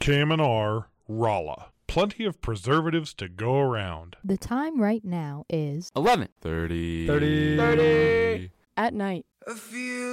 KMNR, Rolla. Plenty of preservatives to go around. The time right now is 11:30 at night. A few